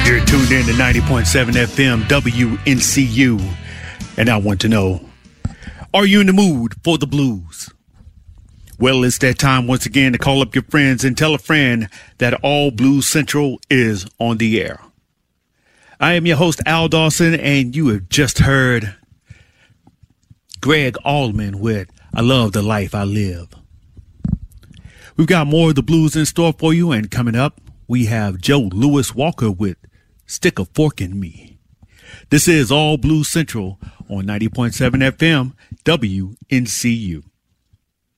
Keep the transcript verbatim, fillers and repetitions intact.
You're tuned in to ninety point seven F M W N C U, and I want to know, are you in the mood for the blues? Well, it's that time once again to call up your friends and tell a friend that All Blues Central is on the air. I am your host, Al Dawson, and you have just heard Greg Allman with I Love the Life I Live. We've got more of the blues in store for you, and coming up, we have Joe Louis Walker with Stick a Fork in Me. This is All Blues Central on ninety point seven F M W N C U.